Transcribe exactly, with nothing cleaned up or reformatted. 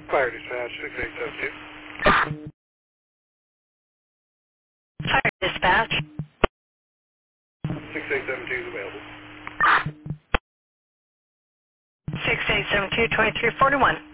Fire dispatch, six eight seven two. Fire dispatch. six eight seven two is available. six eight seven two, two three four one.